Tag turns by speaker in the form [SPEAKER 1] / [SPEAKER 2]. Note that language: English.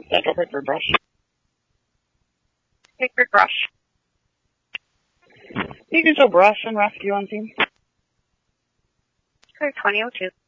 [SPEAKER 1] Central Pickford Brush.
[SPEAKER 2] Pickford Brush.
[SPEAKER 1] You can show brush and rescue on scene.
[SPEAKER 2] Code 2002.